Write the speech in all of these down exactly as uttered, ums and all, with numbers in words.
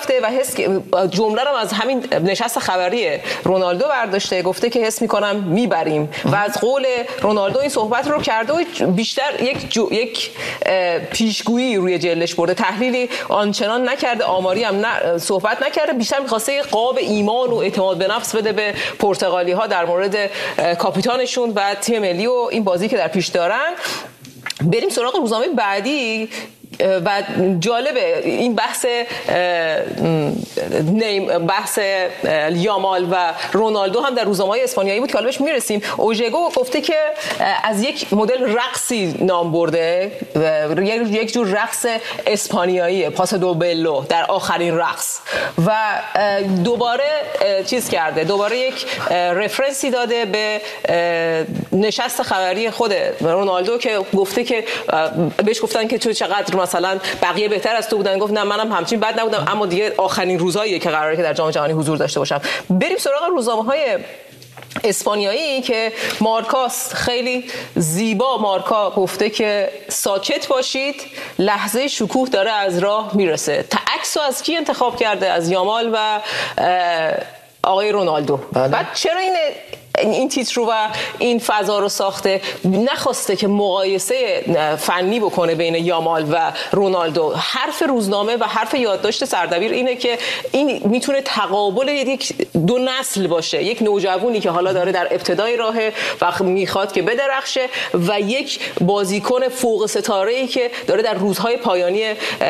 رفته و حس جمله رو از همین نشست خبری رونالدو برداشته، گفته که حس میکنم میبریم و از قول رونالدو این صحبت رو کرده و بیشتر یک جو، یک پیشگویی روی جلدش برده، تحلیلی آنچنان نکرده، آماری هم نه، صحبت نکرده، بیشتر میخواسته قاب ایمان و اعتماد به نفس بده به پرتغالی ها در مورد کاپیتانشون و تیم ملی و این بازی که در پیش دارن. بریم سراغ روزنامه بعدی و جالبه این بحث نیم بحث یامال و رونالدو هم در روزنامه‌های اسپانیایی بود که حالا بهش میرسیم. اوژگو گفته که از یک مدل رقصی نام برده، یک جور رقص اسپانیایی، پاس دوبلو در آخرین رقص، و دوباره چیز کرده، دوباره یک رفرنسی داده به نشست خبری خود رونالدو که گفته که بهش گفتن که تو چقدر مثلا بقیه بهتر از تو بودن، گفت نه منم همچین بد نبودم، اما دیگه آخرین روزاییه که قراره که در جام جهانی حضور داشته باشم. بریم سراغ روزنامه‌های اسپانیایی که مارکاست خیلی زیبا، مارکا گفته که ساکت باشید، لحظه شکوه داره از راه میرسه. تا عکسو از کی انتخاب کرده؟ از یامال و آقای رونالدو. بله. بعد چرا این این تیتر رو و این فضا رو ساخته؟ نخواسته که مقایسه فنی بکنه بین یامال و رونالدو. حرف روزنامه و حرف یادداشت سردبیر اینه که این میتونه تقابل یک دو نسل باشه، یک نوجوانی که حالا داره در ابتدای راهه و میخواد که بدرخشه و یک بازیکن فوق ستاره‌ای که داره در روزهای پایانی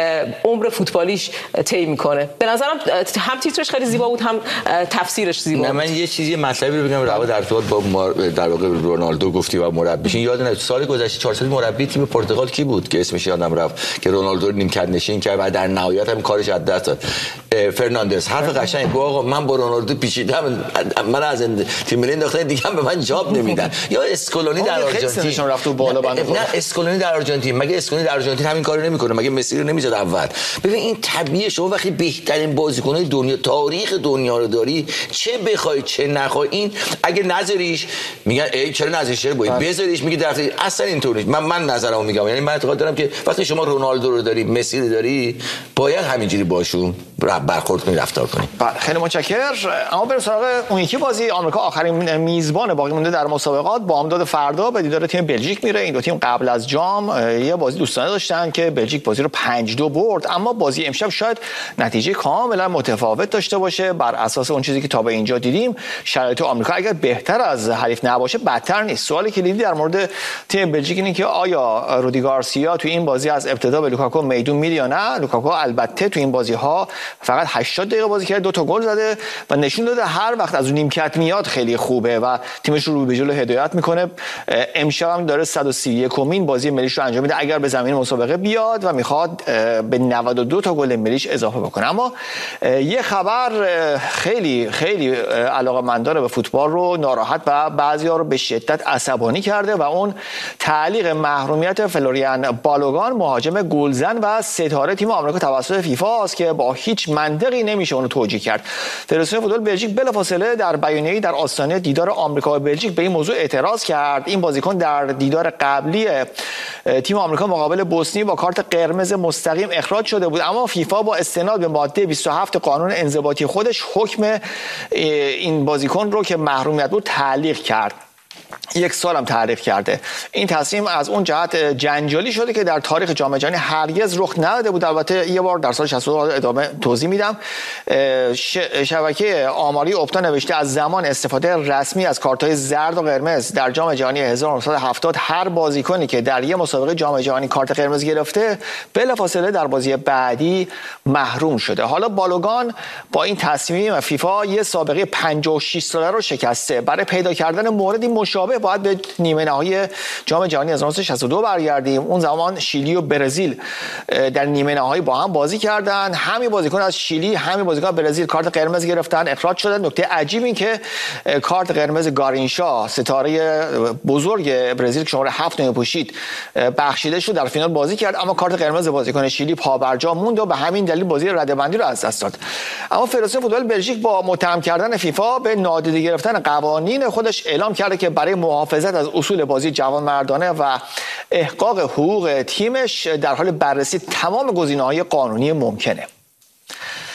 عمر فوتبالیش طی میکنه. به نظرم هم تیترش خیلی زیبا بود، هم تفسیرش زیبا بود. من یه چیزی مطلبی رو بگم در ارتباط با در واقع رونالدو گفتی و مربیشین، یاد نه سال گذشته چهار سال مربی تیم پرتغال کی بود که اسمش یادم رفت که رونالدو رو نیمکت نشین کرد و در نهایت هم کارش از دست داد؟ فرناندز. حرف قشنگ گفت آقا من با رونالدو پیچیدم، من از تیم ملی انداختن دیگه هم به من جاب نمیدن. یا اسکولونی در آرژانتین رفت بالا بنده نه اسکولونی در آرژانتین، مگه اسکولونی در آرژانتین همین کارو نمیکنه؟ مگه مسی رو نمیزد اول؟ ببین این طبیعیه، شما وقتی بهترین بازیکن‌های دنیا تاریخ دنیا رو داری، چه بخوای چه نخوای، این اگه نذاریش میگن ای چرا نذاریش باید بذاریش، میگه در اصلا اینطور نیست. من من نظرمو میگم، یعنی من اعتقاد دارم که وقتی شما رونالدو رو داری، مسی رو داری، باید همینجوری باشون برخورد کنی، رفتار کنی. خیلی متشکرم. اما بریم سراغ اون یکی بازی. آمریکا آخرین میزبان باقی مونده در مسابقات با امداد فردا به دیدار تیم بلژیک میره. این دو تیم قبل از جام یه بازی دوستانه داشتن که بلژیک بازی رو پنج دو برد، اما بازی امشب شاید نتیجه کاملا متفاوت داشته باشه. بر اساس اون چیزی که تا به اینجا دیدیم، شرایط آمریکا اگر بهتر از حریف نباشه بدتر نیست. سوالی که دیدی در مورد تیم بلژیک اینه که آیا رودی گارسیا تو این بازی از ابتدا به لوکاکو میدون میره یا نه. لوکاکو البته تو این بازی ها فقط هشتاد دقیقه بازی کرده، دو تا گل زده و نشون داده هر وقت از اون نیمکت میاد خیلی خوبه و تیمش رو رو به جلو هدایت میکنه. امشب هم داره صد و سی و یکمین بازی ملیش رو انجام میده اگر به زمین مسابقه بیاد و میخواد به نود و دو تا گل ملیش اضافه بکنه. اما یه خبر خیلی خیلی علاقه‌مندان به فوتبال رو ناراحت و بعضی‌ها رو به شدت عصبانی کرده و اون تعلیق محرومیت فلوریان بالوگان، مهاجم گلزن و ستاره تیم آمریکا توسط فیفا است که با هیچ منطقی نمیشه اون رو توجیه کرد. فدراسیون فوتبال بلژیک بلافاصله در بیانیه‌ای در آستانه دیدار آمریکا و بلژیک به این موضوع اعتراض کرد. این بازیکن در دیدار قبلی تیم آمریکا مقابل بوسنی با کارت قرمز مستقیم اخراج شده بود، اما فیفا با استناد به ماده بیست و هفت قانون انضباطی خودش حکم این بازیکن رو که محرومیت بود تعلیق کرد. یک سال هم تعریف کرده. این تصمیم از اون جهت جنجالی شده که در تاریخ جام جهانی هرگز رخ نداده بود. البته یه بار در سال شصت و دو ادامه توضیح میدم. شبکه آماری اپتا نوشته از زمان استفاده رسمی از کارت‌های زرد و قرمز در جام جهانی هزار و نهصد و هفتاد هر بازیکنی که در یه مسابقه جام جهانی کارت قرمز گرفته بلافاصله در بازی بعدی محروم شده. حالا بالوگان با این تصمیم فیفا یه سابقه پنجاه و شش ساله رو شکسته. برای پیدا کردن موردی مشابه باید به نیمه نهایی جام جهانی هزار و نهصد و شصت و دو برگردیم. اون زمان شیلی و برزیل در نیمه نهایی با هم بازی کردن. همین بازیکن از شیلی، همین بازیکن برزیل کارت قرمز گرفتن، اخراج شدن. نکته عجیب این که کارت قرمز گارینشا، ستاره بزرگ برزیل که شماره هفت نمی‌پوشید، بخشیده شد، در فینال بازی کرد، اما کارت قرمز بازیکن شیلی پابرجا موند و به همین دلیل بازی رده‌بندی رو از دست داد. اما فدراسیون فوتبال بلژیک با متهم کردن فیفا به نادیده گرفتن قوانین خودش اعلام کرده که برای محافظت از اصول بازی جوانمردانه و احقاق حقوق تیمش در حال بررسی تمام گزینه‌های قانونی ممکنه.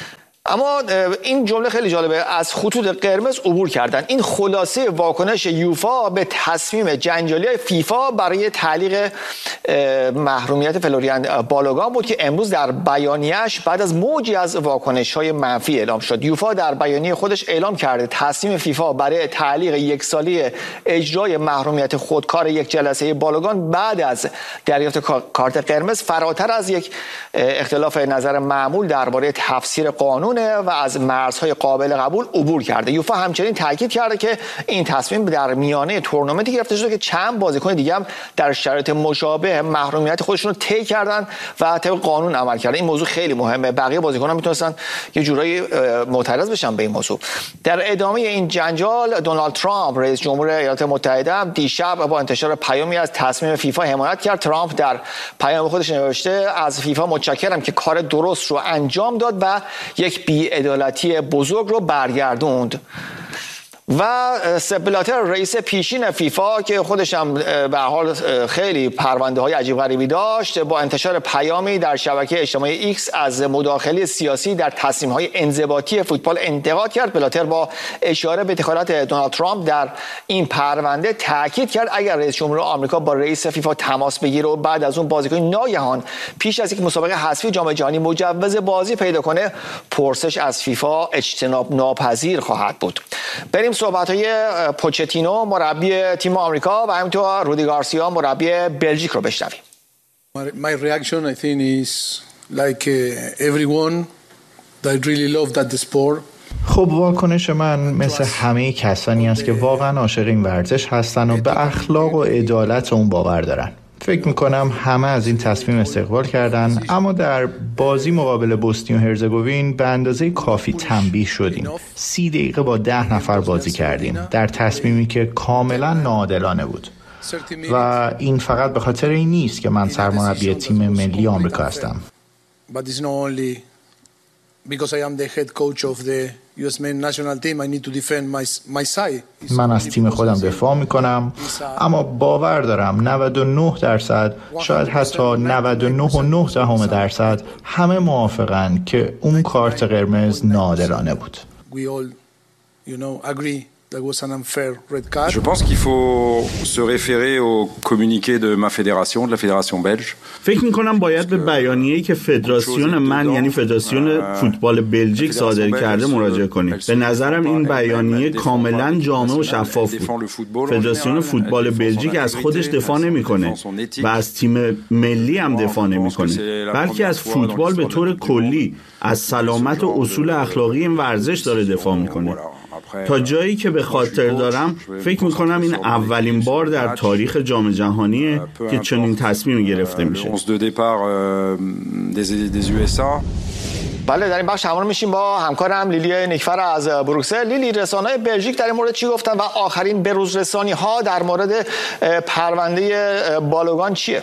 اما این جمله خیلی جالبه، از خطوط قرمز عبور کردن. این خلاصه واکنش یوفا به تصمیم جنجالی فیفا برای تعلیق محرومیت فلوریان بالوگان بود که امروز در بیانیه‌اش بعد از موجی از واکنش‌های منفی اعلام شد. یوفا در بیانیه خودش اعلام کرده تصمیم فیفا برای تعلیق یک سالی اجرای محرومیت خودکار یک جلسه بالوگان بعد از دریافت کارت قرمز فراتر از یک اختلاف نظر معمول درباره تفسیر قانون و از مرزهای قابل قبول عبور کرده. یوفا همچنین تاکید کرده که این تصمیم در میانه تورنمنتی گرفته شده که چند بازیکن دیگه هم در شرایط مشابه محرومیت خودشون رو طی کردن و طبق قانون عمل کردن. این موضوع خیلی مهمه، بقیه بازیکن‌ها میتونستن یه جورایی معترض بشن به این موضوع. در ادامه این جنجال دونالد ترامپ رئیس جمهور ایالات متحده دیشب با انتشار پیامی از تصمیم فیفا حمایت کرد. ترامپ در پیام خودش نوشته از فیفا متشکرم که کار درست رو انجام داد و یک بی‌عدالتی بزرگ رو برگردوند. و سپ بلاتر رئیس پیشین فیفا که خودش هم به حال خیلی پرونده های عجیب غریبی داشت با انتشار پیامی در شبکه اجتماعی ایکس از مداخله سیاسی در تصمیم های انضباطی فوتبال انتقاد کرد. بلاتر با اشاره به دخالت دونالد ترامپ در این پرونده تاکید کرد اگر رئیس جمهور آمریکا با رئیس فیفا تماس بگیره و بعد از اون بازیکن ناگهان پیش از یک مسابقه حذفی جام جهانی مجوز بازی پیدا کنه، پرسش از فیفا اجتناب ناپذیر خواهد بود. بریم صحبت‌های پوچتینو مربی تیم آمریکا و همینطور رودی گارسیا مربی بلژیک رو بشنویم. My reaction I think is like uh, everyone that really love that sport. خب واکنش من مثل همه کسانی است که واقعا عاشق این ورزش هستن و به اخلاق و عدالت اون باور دارن. فکر میکنم همه از این تصمیم استقبال کردن، اما در بازی مقابل بوسنی و هرزگوین به اندازه کافی تنبیه شدیم. سی دقیقه با ده نفر بازی کردیم در تصمیمی که کاملا ناعادلانه بود و این فقط به خاطر این نیست که من سرمربی تیم ملی آمریکا هستم. Because I am the head coach of the یو اس men national team, I need to defend my my side. من از تیم خودم دفاع میکنم، اما باور دارم نود و نه درصد شاید حتی نود و نه و نه دهم درصد همه موافقن که اون کارت قرمز ناعادلانه بود. We all, you know, agree that was an unfair red card. Je pense qu'il faut se référer au communiqué de ma fédération, de la fédération belge. فکر می‌کنم باید به بیانیه‌ای که فدراسیون من یعنی فدراسیون فوتبال بلژیک صادر کرده مراجعه کنیم. به نظرم این بیانیه کاملاً جامع و شفاف بود. فدراسیون فوتبال بلژیک از خودش دفاع نمی‌کنه و از تیم ملی هم دفاع نمی‌کنه، بلکه از فوتبال به طور کلی، از سلامت و اصول اخلاقی این ورزش داره دفاع می‌کنه. تا جایی که به خاطر دارم فکر میکنم این اولین بار در تاریخ جام جهانیه که چنین تصمیمی گرفته میشه. بله، در این بخش همراه میشیم با همکارم لیلی نیکفر از بروکسل. لیلی، رسانه‌های بلژیک در این مورد چی گفتن و آخرین بروز رسانی ها در مورد پرونده بالوگان چیه؟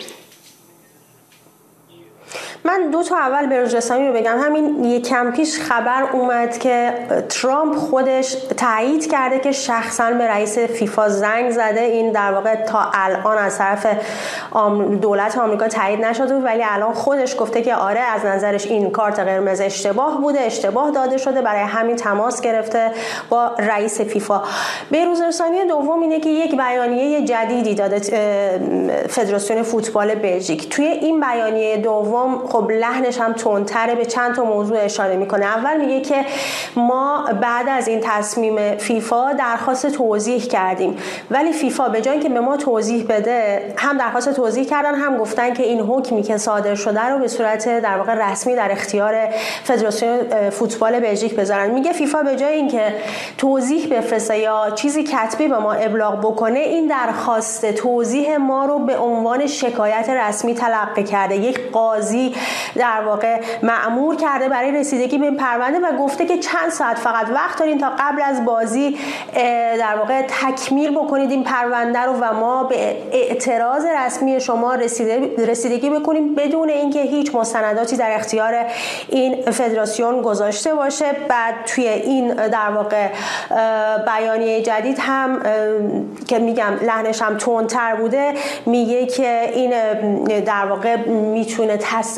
من دو تا اول به رسانی رو بگم. همین یک کم پیش خبر اومد که ترامپ خودش تایید کرده که شخصا به رئیس فیفا زنگ زده. این در واقع تا الان از طرف دولت آمریکا تایید نشده، ولی الان خودش گفته که آره از نظرش این کارت قرمز اشتباه بوده، اشتباه داده شده، برای همین تماس گرفته با رئیس فیفا. به روزرسانی دوم اینه که یک بیانیه جدیدی داده فدراسیون فوتبال بلژیک. توی این بیانیه دوم خب لحنش هم تندتره، به چند تا موضوع اشاره میکنه. اول میگه که ما بعد از این تصمیم فیفا درخواست توضیح کردیم، ولی فیفا به جای اینکه به ما توضیح بده هم درخواست توضیح کردن، هم گفتن که این حکمی که صادر شده رو به صورت در واقع رسمی در اختیار فدراسیون فوتبال بلژیک بذارن. میگه فیفا به جای اینکه توضیح بفرسته یا چیزی کتبی به ما ابلاغ بکنه، این درخواست توضیح ما رو به عنوان شکایت رسمی تلقی کرده. یک قاضی در واقع مأمور کرده برای رسیدگی به این پرونده و گفته که چند ساعت فقط وقت دارین تا قبل از بازی در واقع تکمیل بکنید این پرونده رو و ما به اعتراض رسمی شما رسیدگی بکنیم بدون اینکه هیچ مستنداتی در اختیار این فدراسیون گذاشته باشه. بعد توی این در واقع بیانیه جدید هم که میگم لحنش هم تندتر بوده، میگه که این در واقع میتونه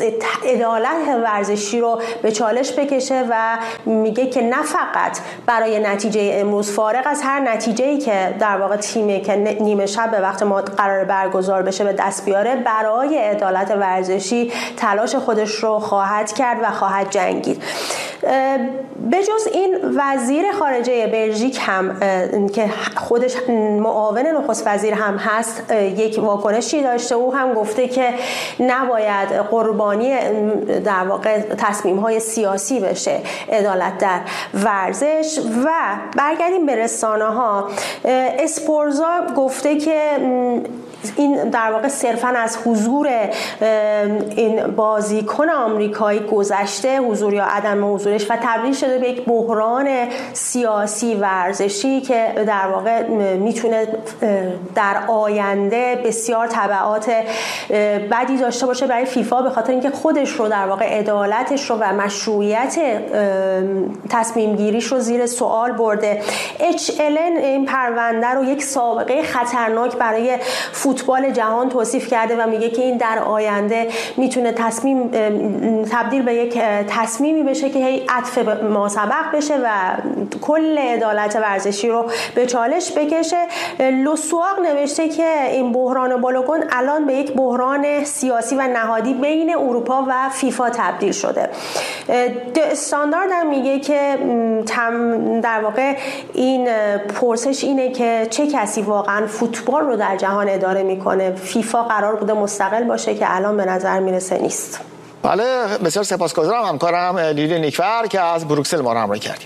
عدالت ورزشی رو به چالش بکشه و میگه که نه فقط برای نتیجه امروز، فارغ از هر نتیجه‌ای که در واقع تیمی که نیمه شب به وقت ما قرار برگزار بشه به دست بیاره، برای عدالت ورزشی تلاش خودش رو خواهد کرد و خواهد جنگید. بجز این وزیر خارجه بلژیک هم که خودش معاون نخست وزیر هم هست یک واکنشی داشته. او هم گفته که نباید قربانی در واقع تصمیم‌های سیاسی بشه عدالت در ورزش. و برگردیم به رسانه‌ها. اسپورزا گفته که این در واقع صرفاً از حضور این بازیکن آمریکایی گذشته، حضور یا عدم حضورش، و تبدیل شده به یک بحران سیاسی ورزشی که در واقع میتونه در آینده بسیار تبعات بدی داشته باشه برای فیفا، به خاطر اینکه خودش رو در واقع عدالتش رو و مشروعیت تصمیم گیریش رو زیر سوال برده. اچ ال ان این پرونده رو یک سابقه خطرناک برای فوتبال جهان توصیف کرده و میگه که این در آینده میتونه تصمیم تبدیل به یک تصمیمی بشه که هی عطف ما سبق بشه و کل عدالت ورزشی رو به چالش بکشه. لوسواق نوشته که این بحران بالوگون الان به یک بحران سیاسی و نهادی بین اروپا و فیفا تبدیل شده. استاندارد هم میگه که در واقع این پرسش اینه که چه کسی واقعا فوتبال رو در جهان اداره میکنه. فیفا قرار بوده مستقل باشه که الان به نظر میرسه نیست. بله، بسیار سپاسگزارم همکارم لیلی نیکفر که از بروکسل ما رو همراهی کردیم.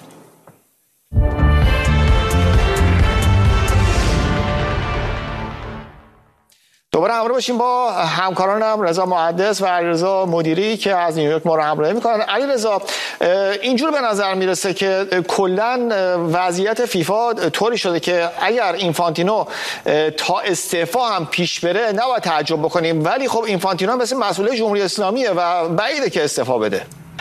دوباره همراه باشیم با همکارانم رضا محدث و علیرضا مدیری که از نیویورک ما رو همراهی میکنن. علیرضا، اینجور به نظر میرسه که کلا وضعیت فیفا طوری شده که اگر اینفانتینو تا استعفا هم پیش بره نباید تعجب بکنیم، ولی خب اینفانتینو مثل مسئول جمهوری اسلامیه و بعیده که استعفا بده.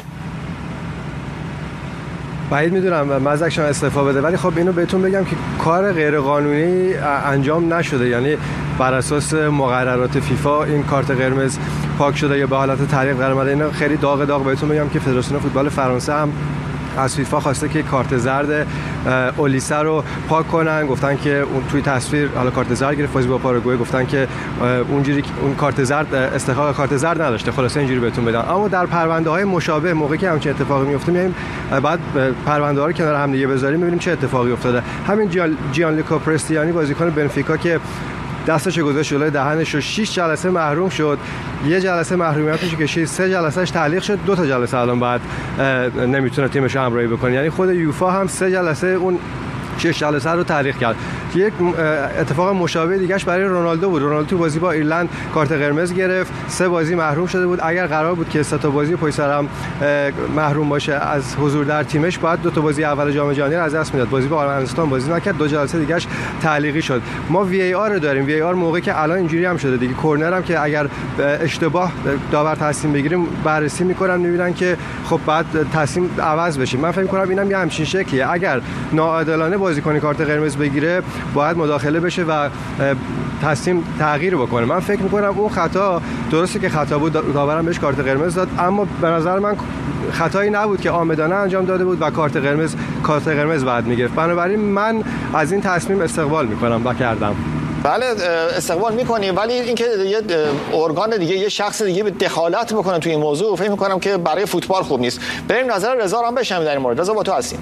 بعید میدونم مزدکشان استعفا بده، ولی خب اینو بهتون بگم که کار غیرقانونی انجام نشده. یعنی بر اساس مقررات فیفا این کارت قرمز پاک شده یا به حالت تعلیق قرار اومده. اینو خیلی داغ داغ بهتون بگم که فدراسیون فوتبال فرانسه هم از فیفا خواسته که کارت زرد اولیسه رو پاک کنن. گفتن که اون توی تصویر حالا کارت زرد گرفت بازی با پاراگوئه، گفتن که اونجوری اون کارت زرد استحقاق کارت زرد نداشته. خلاصه اینجوری بهتون بدم. اما در پرونده‌های مشابه موقعی که همچین اتفاقی میفته میایم بعد پرونده‌ها رو کنار هم دیگه بذاریم ببینیم چه اتفاقی افتاده. همین جیانلوکا پرستیانی بازیکن بنفیکا که دستش گذاشت جلوی دهنش و شش جلسه محروم شد، یه جلسه محرومیتش کشید، سه جلسهش تعلیق شد، دو تا جلسه الان بعد نمیتونه تیمش همراهی بکنه. یعنی خود یوفا هم سه جلسه اون شش جلسه رو تعلیق کرد. یک اتفاق مشابه دیگهش برای رونالدو بود. رونالدو تو بازی با ایرلند کارت قرمز گرفت، سه بازی محروم شده بود. اگر قرار بود که سه تا بازی پشت سر هم محروم باشه از حضور در تیمش، باید دو تا بازی اول جام جهانی رو از دست میداد. بازی با آرمنستان بازی نکرد، دو جلسه دیگهش تعلیقی شد. ما وی ای آر رو داریم. وی ای آر موقعی که الان اینجوری هم شده دیگه، کرنر هم که اگر اشتباه داور تصمیم بگیریم بررسی میکنن، میبینن که خب بعد تصمیم عوض بشه. من فکر می‌کنم اینم یه همچین شکلیه. اگر ناعادلانه بازیکن کارت قرمز بگیره باید مداخله بشه و تصمیم تغییر بکنه. من فکر میکنم اون خطا درسته که خطا بود، داورم بهش کارت قرمز داد، اما به نظر من خطایی نبود که عامدانه انجام داده بود و کارت قرمز کارت قرمز بعد میگرفت. بنابراین من از این تصمیم استقبال میکنم و کردم. بله استقبال میکنیم، ولی اینکه یه ارگان دیگه یه شخص دیگه دخالت بکنه توی این موضوع فکر میکنم که برای فوتبال خوب نیست. بریم نظر رضا رو هم بشنویم در این مورد. رضا با تو هستیم.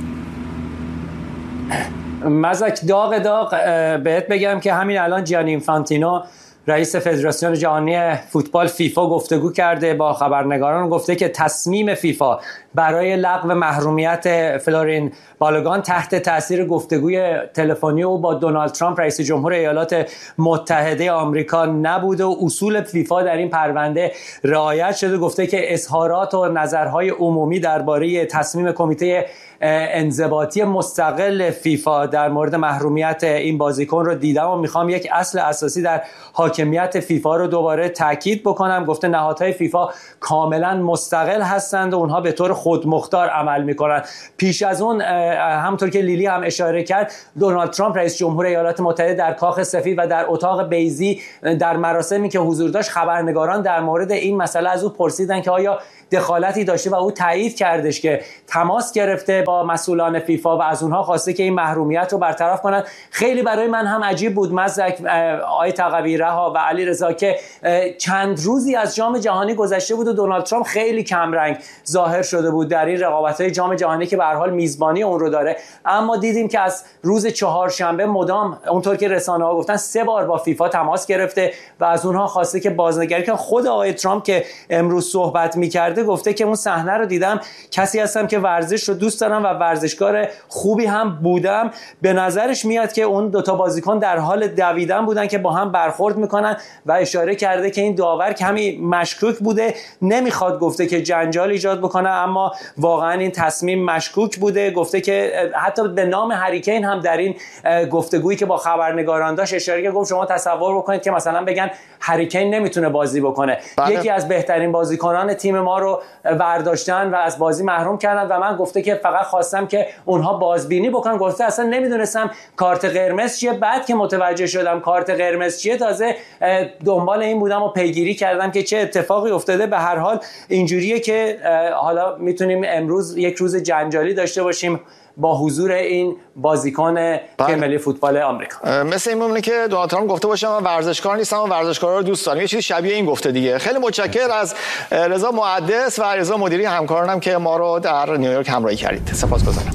مزک داغ داغ بهت بگم که همین الان جیانی اینفانتینو رئیس فدراسیون جهانی فوتبال فیفا گفتگو کرده با خبرنگاران، گفته که تصمیم فیفا برای لغو محرومیت فلورین بالوگان تحت تاثیر گفتگوی تلفنی او با دونالد ترامپ رئیس جمهور ایالات متحده آمریکا نبوده و اصول فیفا در این پرونده رعایت شده. گفته که اظهارات و نظرهای عمومی درباره تصمیم کمیته انضباطی مستقل فیفا در مورد محرومیت این بازیکن رو دیدم و میخوام یک اصل اساسی در حاکمیت فیفا رو دوباره تاکید بکنم. گفته نهادهای فیفا کاملا مستقل هستند و اونها به طور خودمختار عمل میکنن. پیش از اون همونطور که لیلی هم اشاره کرد، دونالد ترامپ رئیس جمهور ایالات متحده در کاخ سفید و در اتاق بیضی در مراسمی که حضور داشت، خبرنگاران در مورد این مسئله از او پرسیدن که آیا دخالتی داشته و او تایید کردش که تماس گرفته با مسئولان فیفا و از اونها خواسته که این محرومیت رو برطرف کنن. خیلی برای من هم عجیب بود مزدک آقای تقوی رها و علی رضا که چند روزی از جام جهانی گذشته بود و دونالد ترامپ خیلی کمرنگ ظاهر شده بود در این رقابت‌های جام جهانی که به هر حال میزبانی اون رو داره، اما دیدیم که از روز چهارشنبه مدام اونطور که رسانه‌ها گفتن سه بار با فیفا تماس گرفته و از اونها خواسته که بازنگری کنن. خود آقای ترامپ که امروز صحبت می‌کرده گفته که اون صحنه رو دیدم، کسی هستم که ورزش رو دوست دارم و ورزشکار خوبی هم بودم. به نظرش میاد که اون دوتا بازیکن در حال دویدن بودن که با هم برخورد میکنن و اشاره کرده که این داور کمی مشکوک بوده، نمیخواد گفته که جنجال ایجاد بکنه، اما واقعا این تصمیم مشکوک بوده. گفته که حتی به نام هری کین هم در این گفتگویی که با خبرنگاران داشت اشاره کرد، گفت شما تصور بکنید که مثلا بگن هری کین نمیتونه بازی بکنه، بله. یکی از بهترین بازیکنان تیم ما رو برداشتن و از بازی محروم کردن و من گفته که فقط خواستم که اونها بازبینی بکنن. گفته اصلا نمیدونستم کارت قرمز چیه، بعد که متوجه شدم کارت قرمز چیه تازه دنبال این بودم و پیگیری کردم که چه اتفاقی افتاده. به هر حال اینجوریه که حالا میتونیم امروز یک روز جنجالی داشته باشیم با حضور این بازیکن تیم ملی فوتبال آمریکا. مثل این ممکنه که دونالد ترامپ گفته باشه من ورزشکار نیستم و ورزشکارا رو دوست دارم، یه چیزی شبیه این گفته دیگه. خیلی متشکرم از رضا محدث و رضا مدیری همکارانم که ما رو در نیویورک همراهی کردید. سپاسگزارم.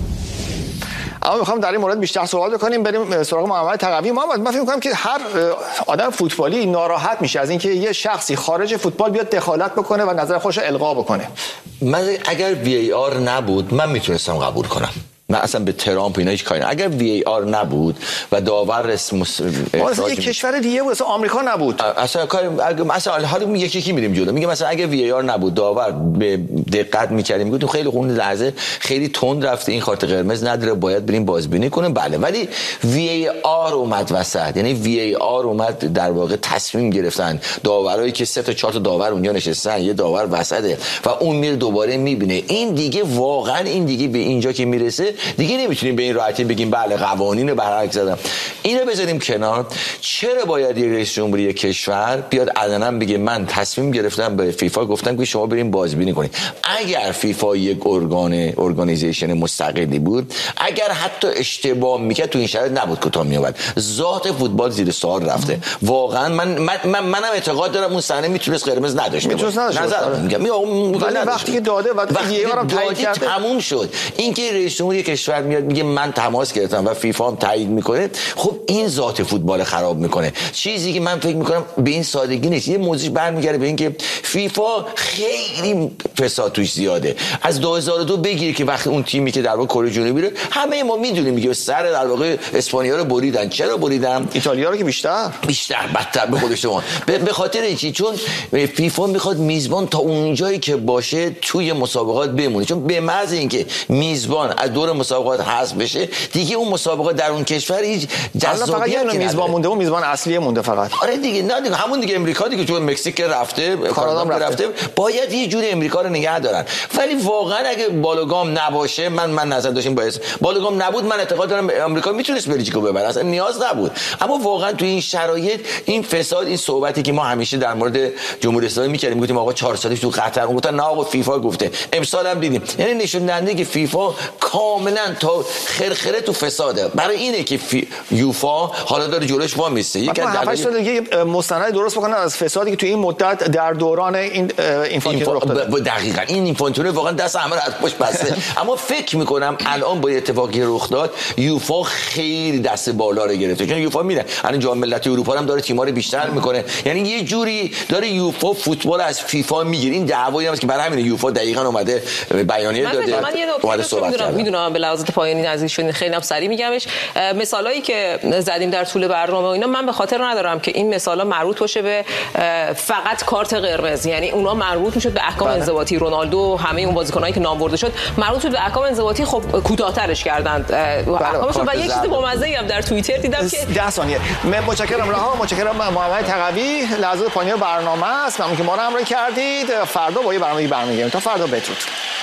اما میخوام در این مورد بیشتر صحبت بکنیم، بریم سراغ محمد تقوی. محمد، من فکر می‌کنم که هر آدم فوتبالی ناراحت میشه از اینکه یه شخصی خارج فوتبال بیاد دخالت بکنه و نظر خودش رو القا بکنه. من اگر وی ای آر نبود من میتونستم قبول کنم، من اصلا به ترامپ اینا هیچ کاری نه. اگر وی ای آر نبود و داور رسم اصلا یک کشور دیگه بود، اصلا آمریکا نبود، اصلا کار مثلا حالا یکی یکی میریم جلو، میگه مثلا اگه وی ای آر نبود داور به دقت میکردیم میگفتیم خیلی خون لحظه خیلی تند رفته، این کارت قرمز نداره، باید بریم بازبینی کنیم. بله، ولی وی ای آر اومد وسط، یعنی وی ای آر اومد در واقع تصمیم گرفتن داورایی که سه تا چهار تا داور اونجا نشستن، یه داور وسطه و اون میره دوباره میبینه. این دیگه واقعا این دیگه به اینجا که میرسه دیگه نمیتونیم به این راحتی بگیم بله قوانین برعکس زدم. اینو بذاریم کنار. چرا باید یک رئیس جمهوری کشور بیاد علنا بگه من تصمیم گرفتم به فیفا گفتم که شما بریم بازبینی کنید؟ اگر فیفا یک ارگان ارگانیزیشن مستقلی بود، اگر حتی اشتباه میکرد تو این شرایط نبود کوتاه میومد. ذات فوتبال زیر سوال رفته. واقعا من من, من منم اعتقاد دارم اون صحنه میتونست قرمز نداشته باشه. نظر میگم ولی وقتی که داده و یه بارم تایید کرد تموم شد. اینکه رئیس جمهوری کشور میاد میگه من تماس گرفتم و فیفا هم تایید میکنه، خب این ذات فوتبال خراب میکنه. چیزی که من فکر میکنم به این سادگی نیست. یه موضوع برمیگره به این که فیفا خیلی فساد توش زیاده. از دو هزار و دو بگیر که وقتی اون تیمی که در واقع کره جنوبی رو همه ما میدونیم میگه سر در واقع اسپانیا رو بریدن. چرا بریدن؟ ایتالیا رو که بیشتر بیشتر بدتر به خودشون. به خاطر چی؟ چون فیفا میخواد میزبان تا اون جایی که باشه توی مسابقات بمونه، چون به محض اینکه میزبان از دور مسابقات حذف بشه دیگه اون مسابقات در اون کشور هیچ جذابیتی نداره. میزبان مونده و میزبان اصلی مونده فقط. آره دیگه، نه دیگه همون دیگه امریکا دیگه تو مکزیک رفته، کانادا رفته. رفته باید یه جوری امریکا رو نگه دارن. ولی واقعا اگه بالوگام نباشه، من من نظر داشتم باعث بالوگام نبود، من اعتقاد دارم امریکا میتونست بلژیکو ببره، اصلا نیاز نبود. اما واقعا تو این شرایط این فساد، این صحبتی که ما همیشه در مورد جمهوری اسلامی می‌کردیم، گفتیم آقا چهار سالش تو قطر، گفتن نه آقا فیفا گفته، امسال هم دیدیم. یعنی نشون دهنده که فیفا کاملا تا خرخره تو فساده. برای اینه که فی... یوفا حالا داره جلوش وا میسته. یک از هفت سال دیگه مستند درست بکنن از فسادی که تو این مدت در دوران این اینفانتینو رخ داده. دقیقاً این اینفانتینو واقعا دست همه رو از پشت بسته. اما فکر می‌کنم الان با اتفاقی رخ داد یوفا خیلی دست بالا رو گرفته، چون یوفا میره الان جام ملت‌های اروپا هم داره تیم‌ها رو بیشتر میکنه. یعنی یه جوری داره یوفا فوتبال از فیفا میگیره. این دعوایی هست که برای همین یوفا دقیقاً اومده بیانیه داده. من یه نکته میدونم میدونم به لحاظ پایانی نزدیک شدین، خیلی هم سریع میگمش. مثالایی که زدیم در طول برنامه و اینا، من به خاطر ندارم که این مثالا مربوط باشه به فقط کارت قرمز، یعنی اونا مربوط میشد به احکام انضباطی. رونالدو همه اون بازیکنایی که نام برده شد مربوط شد به احکام انضباطی، خب کوتاه‌ترش کردند احکامش. و یه چیز بامزه‌ای هم در توییتر دیدم که ده ثانیه. من متشکرم رها، متشکرم محمد تقوی. لحظه پایانی برنامه است. ممنون که ما رو همراهی کردید. فردا با یه برنامه‌ای برمیگردیم. تا فردا بدرود.